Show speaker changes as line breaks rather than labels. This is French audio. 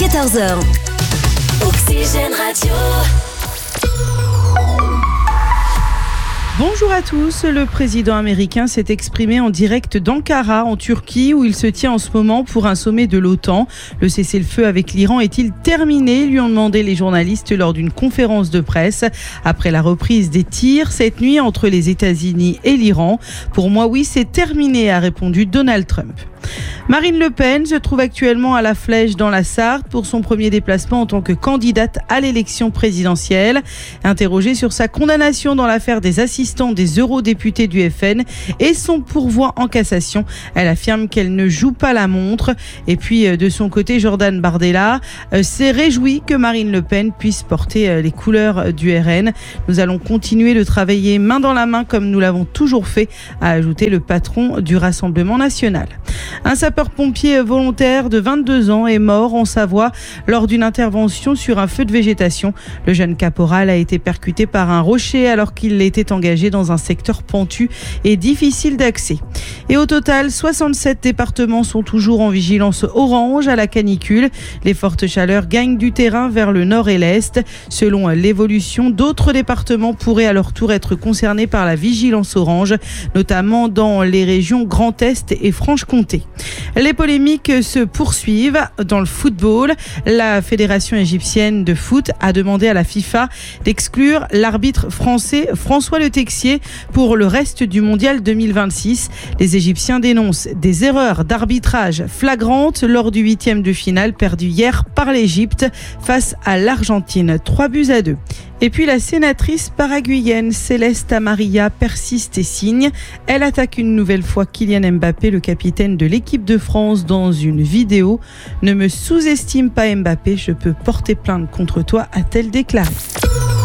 14h. Oxygène Radio.
Bonjour à tous, le président américain s'est exprimé en direct d'Ankara en Turquie où il se tient en ce moment pour un sommet de l'OTAN. Le cessez-le-feu avec l'Iran est-il terminé ? Lui ont demandé les journalistes lors d'une conférence de presse après la reprise des tirs cette nuit entre les États-Unis et l'Iran. Pour moi, oui, c'est terminé, a répondu Donald Trump. Marine Le Pen se trouve actuellement à la Flèche dans la Sarthe pour son premier déplacement en tant que candidate à l'élection présidentielle. Interrogée sur sa condamnation dans l'affaire des assistants des eurodéputés du FN et son pourvoi en cassation, elle affirme qu'elle ne joue pas la montre. Et puis de son côté, Jordan Bardella s'est réjoui que Marine Le Pen puisse porter les couleurs du RN. Nous allons continuer de travailler main dans la main comme nous l'avons toujours fait, a ajouté le patron du Rassemblement national. Un sapeur-pompier volontaire de 22 ans est mort en Savoie lors d'une intervention sur un feu de végétation. Le jeune caporal a été percuté par un rocher alors qu'il était engagé dans un secteur pentu et difficile d'accès. Et au total, 67 départements sont toujours en vigilance orange à la canicule. Les fortes chaleurs gagnent du terrain vers le nord et l'est. Selon l'évolution, d'autres départements pourraient à leur tour être concernés par la vigilance orange, notamment dans les régions Grand Est et Franche-Comté. Les polémiques se poursuivent dans le football. La fédération égyptienne de foot a demandé à la FIFA d'exclure l'arbitre français François Le Texier pour le reste du mondial 2026. Les Égyptiens dénoncent des erreurs d'arbitrage flagrantes lors du 8e de finale perdu hier par l'Égypte face à l'Argentine, 3-2. Et puis la sénatrice paraguayenne Céleste Amarilla persiste et signe. Elle attaque une nouvelle fois Kylian Mbappé, le capitaine de l'équipe de France, dans une vidéo. « Ne me sous-estime pas Mbappé, je peux porter plainte contre toi », a-t-elle déclaré.